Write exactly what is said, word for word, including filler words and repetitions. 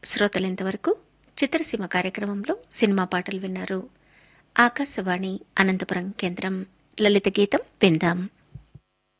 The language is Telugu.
శ్రోతలింతవరకు చిత్రసీమ కార్యక్రమంలో సినిమా పాటలు విన్నారు. ఆకాశవాణి అనంతపురం కేంద్రం. లలిత గీతం విందాం.